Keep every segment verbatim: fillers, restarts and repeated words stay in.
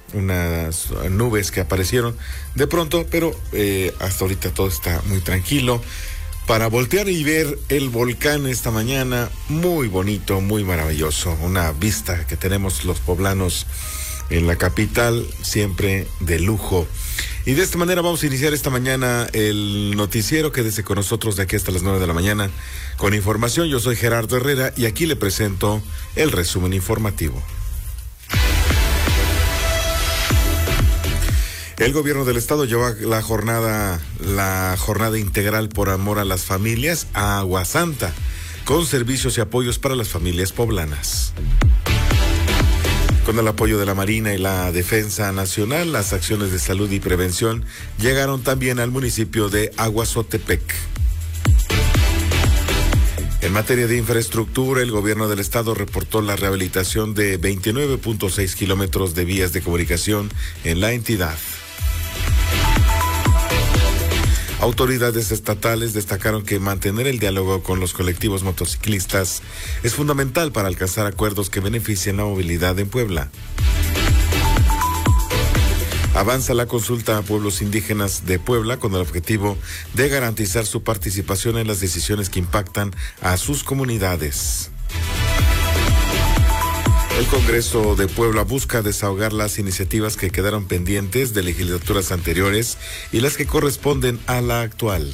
unas nubes que aparecieron de pronto, pero eh, hasta ahorita todo está muy tranquilo. Para voltear y ver el volcán esta mañana, muy bonito, muy maravilloso. Una vista que tenemos los poblanos en la capital, siempre de lujo. Y de esta manera vamos a iniciar esta mañana el noticiero. Quédese con nosotros de aquí hasta las nueve de la mañana con información. Yo soy Gerardo Herrera y aquí le presento el resumen informativo. El gobierno del estado lleva la jornada, la jornada integral por amor a las familias a Agua Santa, con servicios y apoyos para las familias poblanas. Con el apoyo de la Marina y la Defensa Nacional, las acciones de salud y prevención llegaron también al municipio de Aguazotepec. En materia de infraestructura, el gobierno del estado reportó la rehabilitación de veintinueve punto seis kilómetros de vías de comunicación en la entidad. Autoridades estatales destacaron que mantener el diálogo con los colectivos motociclistas es fundamental para alcanzar acuerdos que beneficien la movilidad en Puebla. Avanza la consulta a pueblos indígenas de Puebla con el objetivo de garantizar su participación en las decisiones que impactan a sus comunidades. El Congreso de Puebla busca desahogar las iniciativas que quedaron pendientes de legislaturas anteriores y las que corresponden a la actual.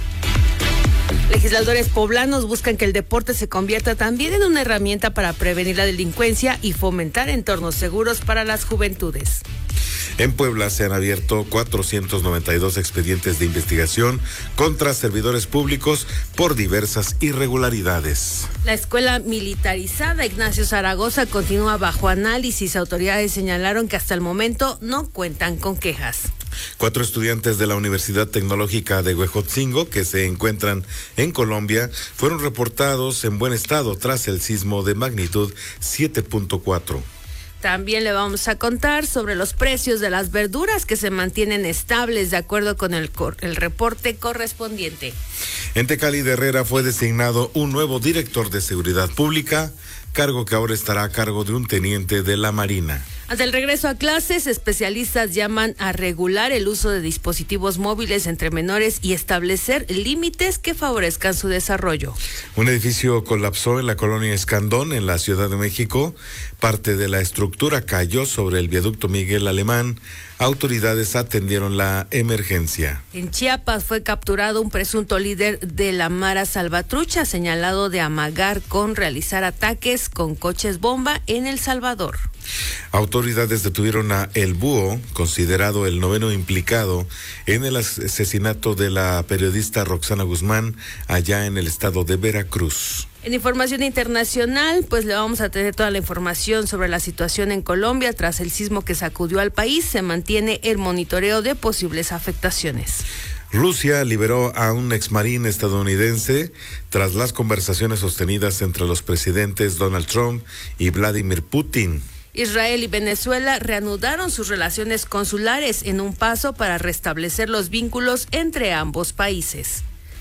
Legisladores poblanos buscan que el deporte se convierta también en una herramienta para prevenir la delincuencia y fomentar entornos seguros para las juventudes. En Puebla se han abierto cuatrocientos noventa y dos expedientes de investigación contra servidores públicos por diversas irregularidades. La escuela militarizada Ignacio Zaragoza continúa bajo análisis. Autoridades señalaron que hasta el momento no cuentan con quejas. Cuatro estudiantes de la Universidad Tecnológica de Huejotzingo, que se encuentran en Colombia, fueron reportados en buen estado tras el sismo de magnitud siete punto cuatro. También le vamos a contar sobre los precios de las verduras que se mantienen estables de acuerdo con el, cor- el reporte correspondiente. En Tecali de Herrera fue designado un nuevo director de seguridad pública, cargo que ahora estará a cargo de un teniente de la Marina. Ante el regreso a clases, especialistas llaman a regular el uso de dispositivos móviles entre menores y establecer límites que favorezcan su desarrollo. Un edificio colapsó en la colonia Escandón, en la Ciudad de México. Parte de la estructura cayó sobre el viaducto Miguel Alemán. Autoridades atendieron la emergencia. En Chiapas fue capturado un presunto líder de la Mara Salvatrucha, señalado de amagar con realizar ataques con coches bomba en El Salvador. Autoridades detuvieron a El Búho, considerado el noveno implicado en el asesinato de la periodista Roxana Guzmán, allá en el estado de Veracruz. En información internacional, pues le vamos a tener toda la información sobre la situación en Colombia tras el sismo que sacudió al país. Se mantiene el monitoreo de posibles afectaciones. Rusia liberó a un exmarín estadounidense tras las conversaciones sostenidas entre los presidentes Donald Trump y Vladimir Putin. Israel y Venezuela reanudaron sus relaciones consulares en un paso para restablecer los vínculos entre ambos países.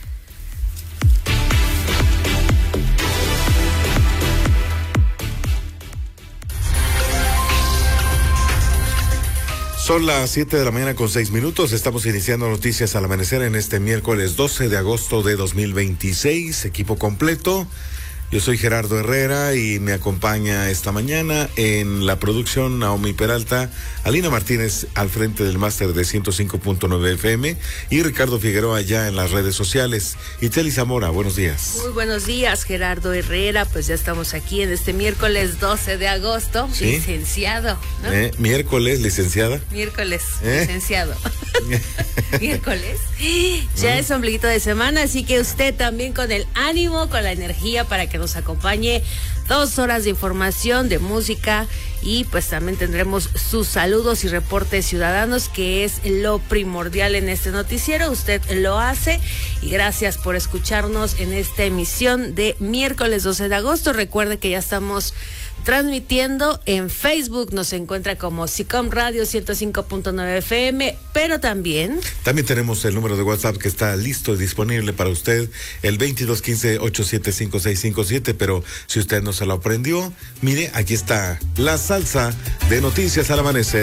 Son las siete de la mañana con seis minutos. Estamos iniciando noticias al amanecer en este miércoles doce de agosto de dos mil veintiséis. Equipo completo. Yo soy Gerardo Herrera y me acompaña esta mañana en la producción Naomi Peralta, Alina Martínez al frente del máster de ciento cinco punto nueve F M y Ricardo Figueroa ya en las redes sociales. Iteli Zamora, buenos días. Muy buenos días, Gerardo Herrera. Pues ya estamos aquí en este miércoles doce de agosto. ¿Sí? Licenciado, ¿no? ¿Eh? Miércoles, licenciada. Miércoles, ¿Eh? licenciado. Miércoles. Ya es ombliguito de semana, así que usted también con el ánimo, con la energía para que nos acompañe. Dos horas de información, de música y pues también tendremos sus saludos y reportes ciudadanos, que es lo primordial en este noticiero. Usted lo hace y gracias por escucharnos en esta emisión de miércoles doce de agosto. Recuerde que ya estamos transmitiendo en Facebook, nos encuentra como SICOM Radio ciento cinco punto nueve F M, pero también... También tenemos el número de WhatsApp que está listo y disponible para usted, el veintidós quince, ochenta y siete, cincuenta y seis cincuenta y siete, pero si usted no se lo aprendió, mire, aquí está la salsa de Noticias al Amanecer.